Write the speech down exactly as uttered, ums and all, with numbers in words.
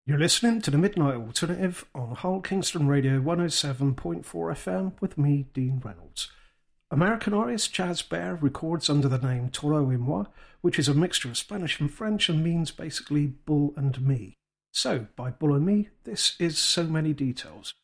You're listening to the Midnight Alternative on Hull Kingston Radio one oh seven point four F M with me, Dean Reynolds. American artist Chaz Bear records under the name Toro y Moi, which is a mixture of Spanish and French and means basically bull and me. So, by bull and me, this is So Many Details.